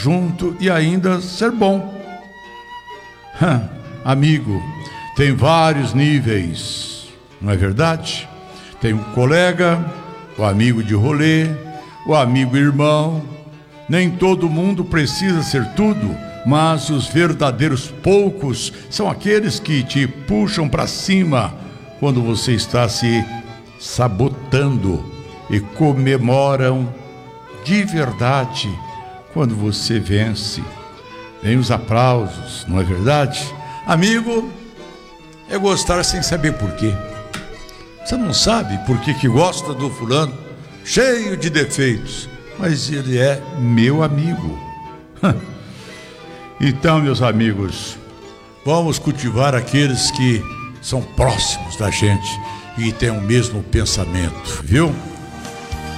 junto e ainda ser bom. Amigo tem vários níveis, não é verdade? Tem o colega, o amigo de rolê, o amigo irmão. Nem todo mundo precisa ser tudo, mas os verdadeiros poucos são aqueles que te puxam para cima quando você está se sabotando e comemoram de verdade quando você vence. Vem os aplausos, não é verdade? Amigo é gostar sem saber por quê. Você não sabe por que gosta do fulano, cheio de defeitos, mas ele é meu amigo. Então, meus amigos, vamos cultivar aqueles que são próximos da gente e têm o mesmo pensamento, viu?